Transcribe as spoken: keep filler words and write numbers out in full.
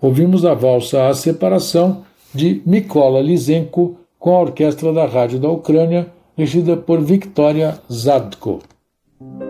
Ouvimos a valsa A Separação, de Mykola Lysenko, com a orquestra da Rádio da Ucrânia, regida por Victoria Zadko.